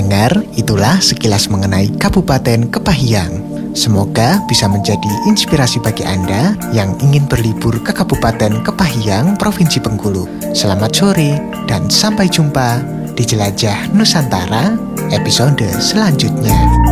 pendengar, itulah sekilas mengenai Kabupaten Kepahyang. Semoga bisa menjadi inspirasi bagi Anda yang ingin berlibur ke Kabupaten Kepahyang, Provinsi Bengkulu. Selamat sore dan sampai jumpa di Jelajah Nusantara episode selanjutnya.